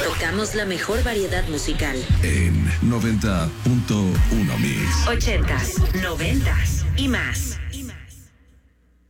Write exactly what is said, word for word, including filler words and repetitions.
Tocamos la mejor variedad musical. En noventa punto uno Mix. Ochentas, noventas y más.